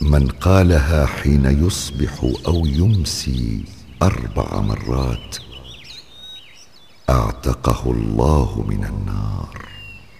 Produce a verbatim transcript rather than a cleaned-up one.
من قالها حين يصبح أو يمسي أربع مرات أعتقه الله من النار.